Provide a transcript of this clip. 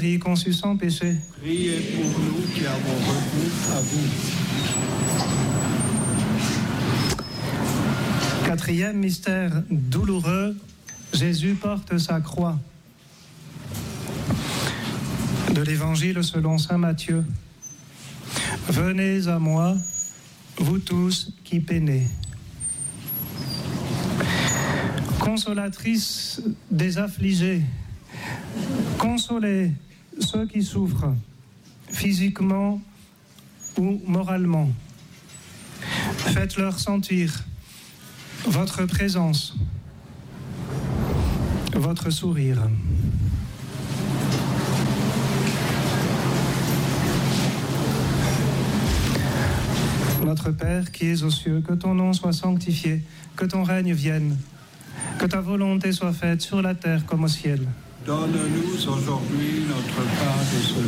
Marie, conçue sans péché. Priez pour nous qui avons recours à vous. Quatrième mystère douloureux, Jésus porte sa croix. De l'Évangile selon saint Matthieu. Venez à moi, vous tous qui peinez. Consolatrice des affligés, consolez ceux qui souffrent, physiquement ou moralement. Faites-leur sentir votre présence, votre sourire. Notre Père qui es aux cieux, que ton nom soit sanctifié, que ton règne vienne, que ta volonté soit faite sur la terre comme au ciel. Donne-nous aujourd'hui notre pain de ce